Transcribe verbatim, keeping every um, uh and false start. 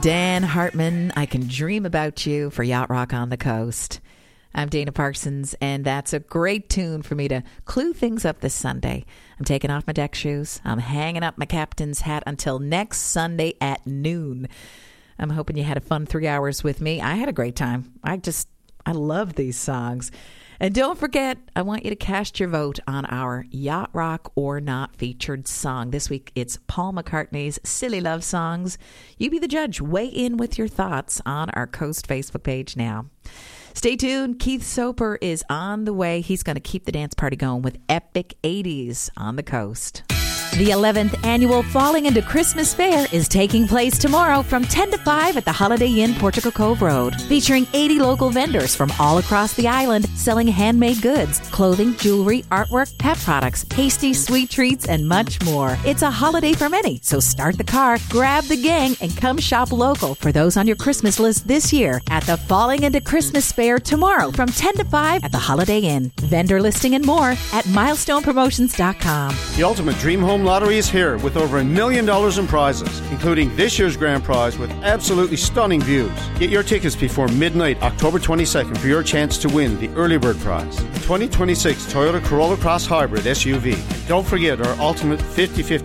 Dan Hartman, I Can Dream About You for Yacht Rock on the Coast. I'm Dana Parsons, and that's a great tune for me to clue things up this Sunday. I'm taking off my deck shoes. I'm hanging up my captain's hat until next Sunday at noon. I'm hoping you had a fun three hours with me. I had a great time. I just, I love these songs. And don't forget, I want you to cast your vote on our Yacht Rock or Not featured song. This week, it's Paul McCartney's Silly Love Songs. You be the judge. Weigh in with your thoughts on our Coast Facebook page now. Stay tuned. Keith Soper is on the way. He's going to keep the dance party going with Epic eighties on the Coast. The eleventh annual Falling into Christmas Fair is taking place tomorrow from ten to five at the Holiday Inn, Portugal Cove Road, featuring eighty local vendors from all across the island selling handmade goods, clothing, jewelry, artwork, pet products, tasty sweet treats, and much more. It's a holiday for many, so start the car, grab the gang, and come shop local for those on your Christmas list this year at the Falling into Christmas Fair tomorrow from ten to five at the Holiday Inn. Vendor listing and more at milestone promotions dot com. The ultimate dream home lottery is here with over a million dollars in prizes, including this year's grand prize with absolutely stunning views. Get your tickets before midnight, October twenty-second, for your chance to win the early bird prize, the twenty twenty-six Toyota Corolla Cross Hybrid S U V. Don't forget our ultimate fifty fifty